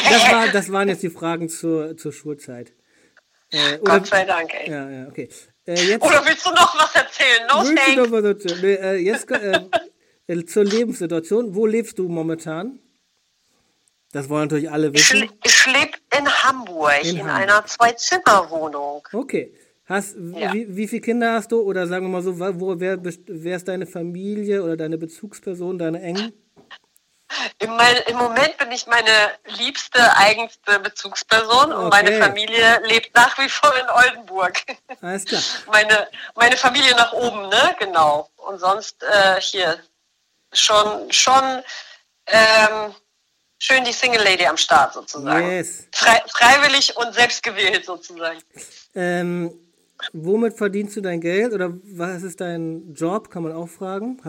Das waren jetzt die Fragen zur Schulzeit. Gott sei Dank, ey. Ja, okay. Oder willst du noch was erzählen? No, jetzt zur Lebenssituation. Wo lebst du momentan? Das wollen natürlich alle wissen. Ich lebe in Hamburg, in einer 2-Zimmer-Wohnung. Okay. Wie viele Kinder hast du? Oder sagen wir mal so, wer ist deine Familie oder deine Bezugsperson, deine Engen? Im Moment bin ich meine liebste, eigenste Bezugsperson und meine Familie lebt nach wie vor in Oldenburg. Alles klar. Meine Familie nach oben, ne? Genau. Und sonst hier schon schön die Single Lady am Start sozusagen. Yes. Freiwillig und selbstgewählt sozusagen. Womit verdienst du dein Geld oder was ist dein Job? Kann man auch fragen.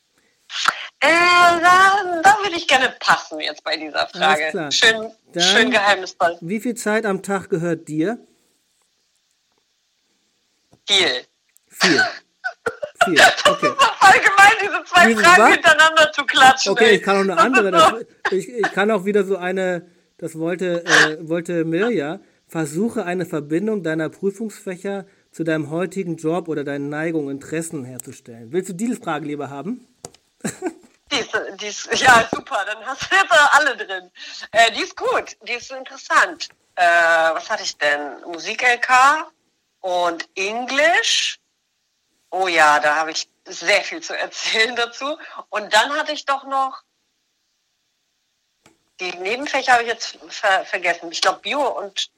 Da würde ich gerne passen jetzt bei dieser Frage. Alles klar. Schön geheimnisvoll. Wie viel Zeit am Tag gehört dir? Viel. Okay. Das ist doch voll gemein, diese zwei Fragen hintereinander zu klatschen. Okay, ich kann auch eine andere. Ich kann auch wieder so eine, das wollte Mirja, versuche eine Verbindung deiner Prüfungsfächer zu deinem heutigen Job oder deinen Neigungen, Interessen herzustellen. Willst du diese Frage lieber haben? Ja, super, dann hast du jetzt alle drin. Die ist gut, die ist interessant. Was hatte ich denn? Musik-LK und Englisch. Oh ja, da habe ich sehr viel zu erzählen dazu. Und dann hatte ich doch noch, die Nebenfächer habe ich jetzt vergessen. Ich glaube Bio und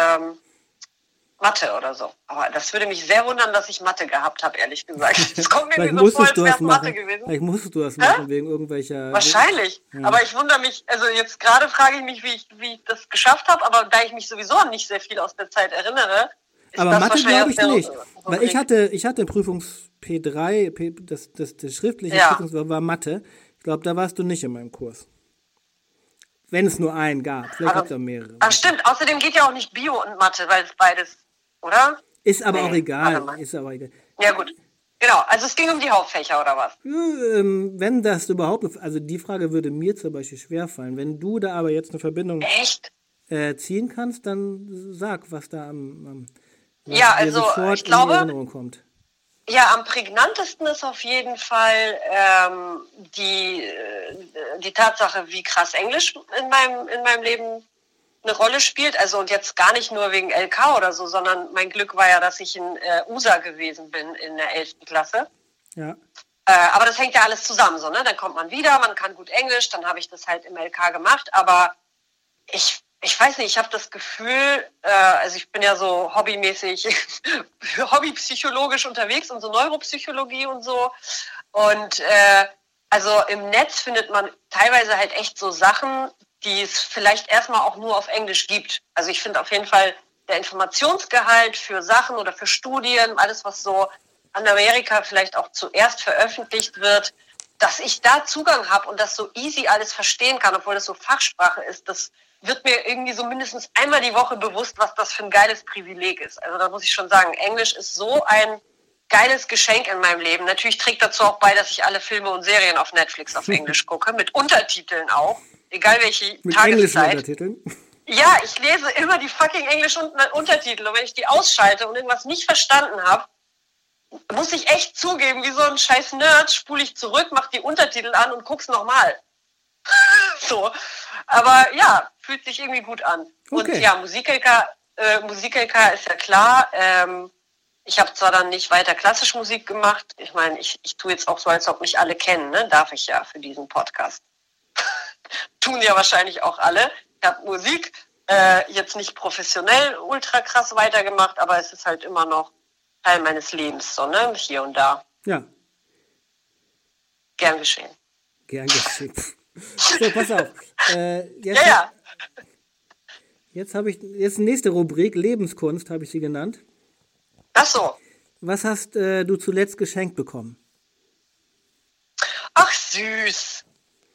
Mathe oder so. Aber das würde mich sehr wundern, dass ich Mathe gehabt habe, ehrlich gesagt. Das kommt mir so vor, als wäre es Mathe gewesen. Vielleicht musstest du das machen, wegen irgendwelcher... Wahrscheinlich. Ja. Aber ich wundere mich, also jetzt gerade frage ich mich, wie ich das geschafft habe, aber da ich mich sowieso nicht sehr viel aus der Zeit erinnere, ist aber das Mathe glaube ich nicht. Weil ich hatte Prüfungs P3, das schriftliche Prüfungs war Mathe. Ich glaube, da warst du nicht in meinem Kurs. Wenn es nur einen gab. Vielleicht gibt es auch mehrere. Ach stimmt, außerdem geht ja auch nicht Bio und Mathe, weil es beides, oder? Ist aber auch egal. Ja gut, genau. Also es ging um die Hauptfächer, oder was? Wenn das überhaupt, also die Frage würde mir zum Beispiel schwerfallen. Wenn du da aber jetzt eine Verbindung ziehen kannst, dann sag, was da sofort in die Erinnerung kommt. Ja, am prägnantesten ist auf jeden Fall die Tatsache, wie krass Englisch in meinem Leben eine Rolle spielt. Also und jetzt gar nicht nur wegen LK oder so, sondern mein Glück war ja, dass ich in USA gewesen bin in der 11. Klasse. Ja. Aber das hängt ja alles zusammen so, ne? Dann kommt man wieder, man kann gut Englisch, dann habe ich das halt im LK gemacht. Aber ich weiß nicht, ich habe das Gefühl, also ich bin ja so hobbypsychologisch unterwegs und so Neuropsychologie und so. Und also im Netz findet man teilweise halt echt so Sachen, die es vielleicht erstmal auch nur auf Englisch gibt. Also ich finde auf jeden Fall der Informationsgehalt für Sachen oder für Studien, alles was so an Amerika vielleicht auch zuerst veröffentlicht wird, dass ich da Zugang habe und das so easy alles verstehen kann, obwohl das so Fachsprache ist, das wird mir irgendwie so mindestens einmal die Woche bewusst, was das für ein geiles Privileg ist. Also da muss ich schon sagen, Englisch ist so ein geiles Geschenk in meinem Leben. Natürlich trägt dazu auch bei, dass ich alle Filme und Serien auf Netflix auf Englisch gucke, mit Untertiteln auch, egal welche mit Tageszeit. Englischen Untertiteln? Ja, ich lese immer die fucking englischen Untertitel und wenn ich die ausschalte und irgendwas nicht verstanden habe, muss ich echt zugeben, wie so ein scheiß Nerd, spule ich zurück, mach die Untertitel an und guck's nochmal. So, aber ja, fühlt sich irgendwie gut an. Okay. Und ja, Musik-LK ist ja klar. Ich habe zwar dann nicht weiter klassische Musik gemacht. Ich meine, ich tue jetzt auch so, als ob mich alle kennen, ne? Darf ich ja für diesen Podcast. Tun ja wahrscheinlich auch alle. Ich habe Musik jetzt nicht professionell ultra krass weitergemacht, aber es ist halt immer noch Teil meines Lebens, so, ne? Hier und da. Ja. Gern geschehen. Gern geschehen. So, pass auf. Jetzt die nächste Rubrik, Lebenskunst, habe ich sie genannt. Ach so. Was hast du zuletzt geschenkt bekommen? Ach, süß.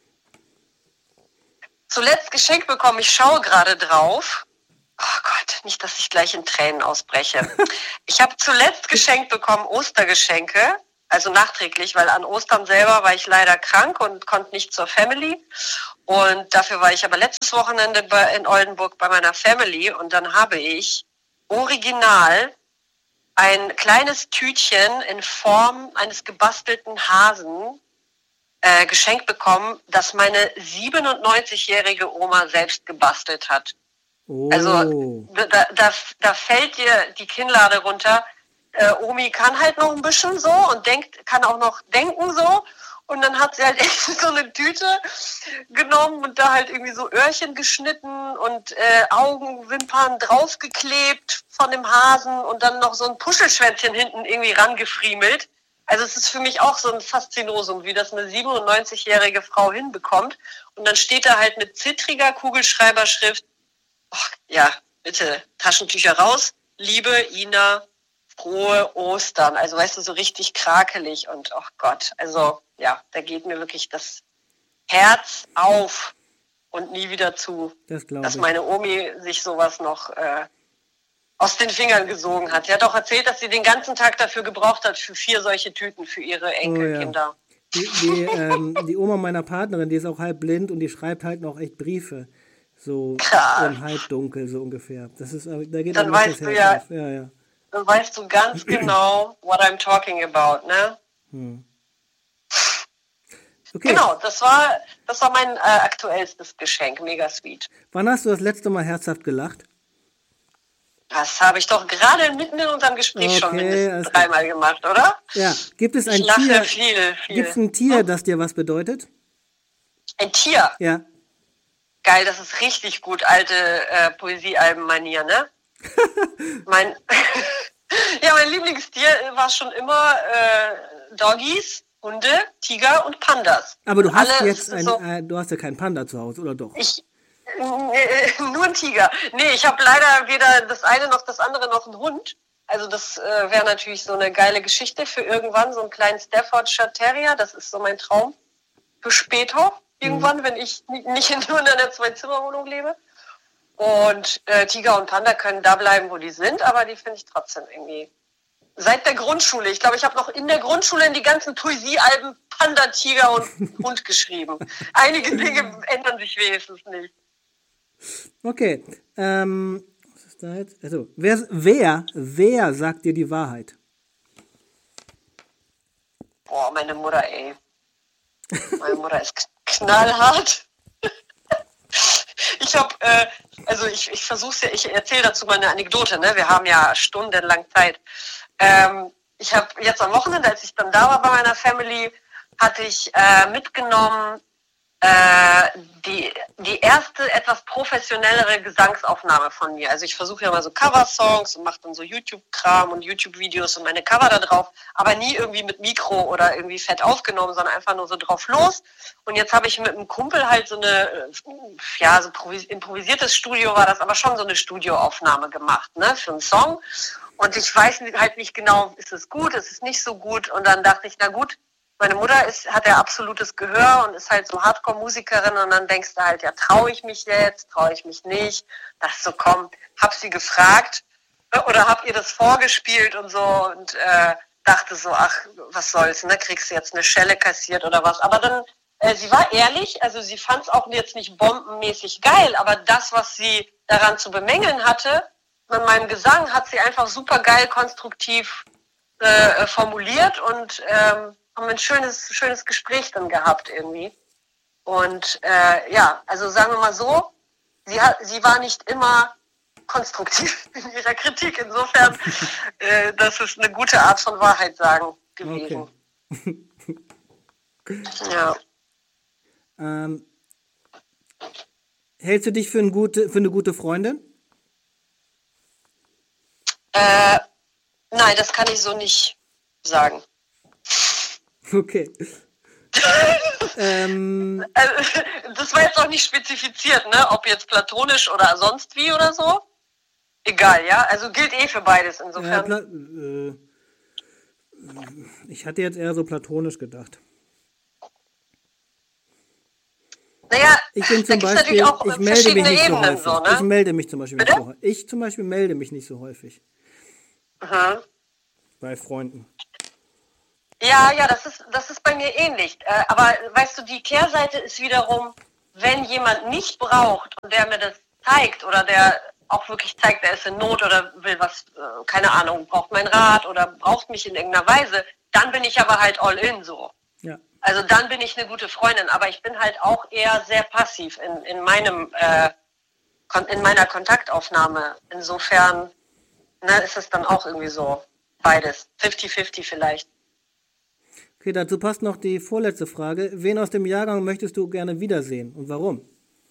Zuletzt geschenkt bekommen, ich schaue gerade drauf. Oh Gott, nicht, dass ich gleich in Tränen ausbreche. Ich habe zuletzt geschenkt bekommen Ostergeschenke also nachträglich, weil an Ostern selber war ich leider krank und konnte nicht zur Family. Und dafür war ich aber letztes Wochenende in Oldenburg bei meiner Family und dann habe ich original ein kleines Tütchen in Form eines gebastelten Hasen geschenkt bekommen, das meine 97-jährige Oma selbst gebastelt hat. Oh. Also da fällt dir die Kinnlade runter. Omi kann halt noch ein bisschen so und kann auch noch denken so. Und dann hat sie halt echt so eine Tüte genommen und da halt irgendwie so Öhrchen geschnitten und Augenwimpern draufgeklebt von dem Hasen und dann noch so ein Puschelschwänzchen hinten irgendwie rangefriemelt. Also es ist für mich auch so ein Faszinosum, wie das eine 97-jährige Frau hinbekommt. Und dann steht da halt mit zittriger Kugelschreiberschrift, ach, ja, bitte, Taschentücher raus, liebe Ina, frohe Ostern. Also weißt du, so richtig krakelig und oh Gott, also ja, da geht mir wirklich das Herz auf und nie wieder zu, dass meine Omi sich sowas noch aus den Fingern gesogen hat. Sie hat auch erzählt, dass sie den ganzen Tag dafür gebraucht hat, für 4 solche Tüten für ihre Enkelkinder. Oh, ja. Die Oma meiner Partnerin, die ist auch halb blind und die schreibt halt noch echt Briefe. So im Halbdunkel, so ungefähr. Das ist, da geht dann weißt du ja, auf. Ja. Dann weißt du ganz genau, what I'm talking about, ne? Okay. Genau, das war mein aktuellstes Geschenk, mega sweet. Wann hast du das letzte Mal herzhaft gelacht? Das habe ich doch gerade mitten in unserem Gespräch schon mindestens 3-mal gemacht, oder? Ja. Gibt es ein Tier? Gibt es ein Tier, das dir was bedeutet? Ein Tier? Ja. Geil, das ist richtig gut, alte Poesiealben-Manier, ne? mein Lieblingstier war schon immer Doggies, Hunde, Tiger und Pandas. Aber du hast jetzt du hast ja keinen Panda zu Hause, oder doch? Nur ein Tiger. Nee, ich habe leider weder das eine noch das andere noch einen Hund. Also das wäre natürlich so eine geile Geschichte für irgendwann, so einen kleinen Staffordshire Terrier. Das ist so mein Traum für später. Irgendwann, wenn ich nicht nur in einer 2-Zimmer-Wohnung lebe. Und Tiger und Panda können da bleiben, wo die sind, aber die finde ich trotzdem irgendwie. Seit der Grundschule. Ich glaube, ich habe noch in der Grundschule in die ganzen Poesiealben Panda, Tiger und Hund geschrieben. Einige Dinge ändern sich wenigstens nicht. Okay. Was ist da jetzt? Also, wer sagt dir die Wahrheit? Boah, meine Mutter, ey. Meine Mutter ist knallhart. Ich habe, ich versuche es ja, ich erzähle dazu mal eine Anekdote, ne? Wir haben ja stundenlang Zeit. Ich habe jetzt am Wochenende, als ich dann da war bei meiner Family, hatte ich mitgenommen die erste etwas professionellere Gesangsaufnahme von mir. Also ich versuche ja mal so Coversongs und mache dann so YouTube-Kram und YouTube-Videos und meine Cover da drauf, aber nie irgendwie mit Mikro oder irgendwie fett aufgenommen, sondern einfach nur so drauf los. Und jetzt habe ich mit einem Kumpel halt so eine, ja, so improvisiertes Studio war das, aber schon so eine Studioaufnahme gemacht, ne, für einen Song. Und ich weiß halt nicht genau, ist es gut, ist es nicht so gut. Und dann dachte ich, na gut, meine Mutter hat ja absolutes Gehör und ist halt so Hardcore-Musikerin und dann denkst du halt, ja, traue ich mich jetzt, traue ich mich nicht? Dachte so, komm, hab sie gefragt oder hab ihr das vorgespielt und so und dachte so, ach, was soll's, ne, kriegst du jetzt eine Schelle kassiert oder was? Aber dann, sie war ehrlich, also sie fand es auch jetzt nicht bombenmäßig geil, aber das, was sie daran zu bemängeln hatte, mit meinem Gesang, hat sie einfach super geil konstruktiv formuliert und haben ein schönes Gespräch dann gehabt irgendwie. Und ja, also sagen wir mal so, sie war nicht immer konstruktiv in ihrer Kritik. Insofern, das ist eine gute Art von Wahrheit sagen gewesen. Okay. Ja. Hältst du dich für eine gute Freundin? Nein, das kann ich so nicht sagen. Okay. Das war jetzt auch nicht spezifiziert, ne? Ob jetzt platonisch oder sonst wie oder so. Egal, ja? Also gilt für beides insofern. Ich hatte jetzt eher so platonisch gedacht. Naja, ich bin zum Beispiel, auch ich melde mich nicht Ebenen so häufig. So, ne? Ich melde mich zum Beispiel nicht so häufig. Ich zum Beispiel melde mich nicht so häufig. Mhm. Bei Freunden. Ja, das ist bei mir ähnlich. Aber weißt du, die Kehrseite ist wiederum, wenn jemand mich braucht und der mir das zeigt oder der auch wirklich zeigt, er ist in Not oder will was, keine Ahnung, braucht meinen Rat oder braucht mich in irgendeiner Weise, dann bin ich aber halt all in so. Ja. Also dann bin ich eine gute Freundin, aber ich bin halt auch eher sehr passiv in meiner Kontaktaufnahme. Insofern ist es dann auch irgendwie so beides, 50-50 vielleicht. Okay, dazu passt noch die vorletzte Frage. Wen aus dem Jahrgang möchtest du gerne wiedersehen und warum?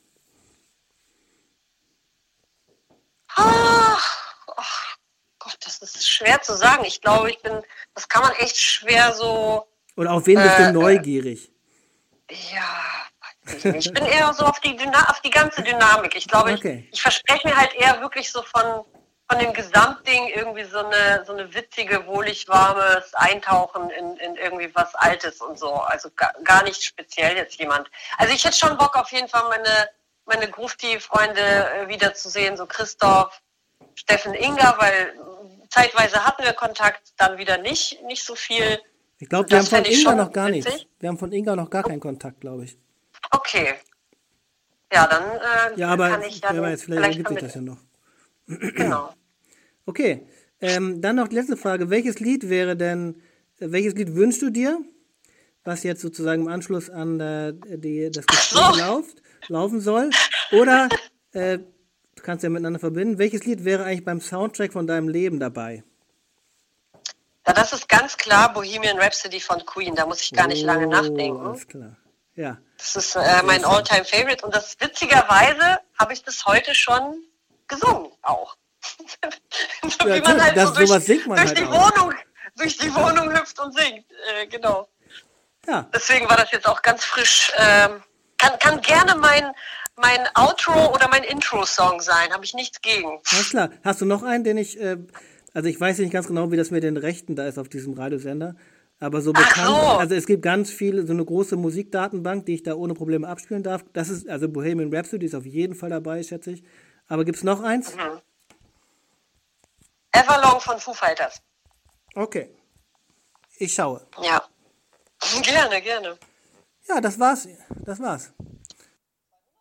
Ach Gott, das ist schwer zu sagen. Ich glaube, das kann man echt schwer so. Oder auf wen bist du neugierig? Ja, weiß ich nicht. Ich bin eher so auf die ganze Dynamik. Ich glaube, Okay. ich verspreche mir halt eher wirklich so von dem Gesamtding irgendwie so eine witzige, wohlig warmes Eintauchen in irgendwie was Altes und so. Also gar nicht speziell jetzt jemand. Also ich hätte schon Bock auf jeden Fall meine Grufti-Freunde wiederzusehen, so Christoph, Steffen, Inga, weil zeitweise hatten wir Kontakt, dann wieder nicht so viel. Ich glaube, wir haben Das von fänd ich Inga schon noch gar witzig. nichts. Wir haben von Inga noch gar keinen Kontakt, glaube ich. Okay. Ja, dann Ja, aber kann ich ja wer weiß, vielleicht ergibt sich das ja noch. Genau. Okay, dann noch die letzte Frage. Welches Lied wünschst du dir, was jetzt sozusagen im Anschluss an das Gespräch laufen soll? Oder, du kannst ja miteinander verbinden, welches Lied wäre eigentlich beim Soundtrack von deinem Leben dabei? Ja, das ist ganz klar Bohemian Rhapsody von Queen, da muss ich gar nicht lange nachdenken. Alles klar. Ja. Das ist mein All-Time-Favorite und witzigerweise habe ich das heute schon gesungen auch. So Ja, wie man halt so sowas singt man halt auch. durch die Wohnung hüpft und singt. Genau. Ja. Deswegen war das jetzt auch ganz frisch. Kann gerne mein Outro oder mein Intro-Song sein, habe ich nichts gegen. Alles klar. Hast du noch einen, den ich, also ich weiß nicht ganz genau, wie das mit den Rechten da ist auf diesem Radiosender, aber so bekannt, also es gibt ganz viele, so eine große Musikdatenbank, die ich da ohne Probleme abspielen darf. Das ist, also Bohemian Rhapsody ist auf jeden Fall dabei, schätze ich. Aber gibt es noch eins? Mhm. Everlong von Foo Fighters. Okay. Ich schaue. Ja. Gerne. Ja, das war's.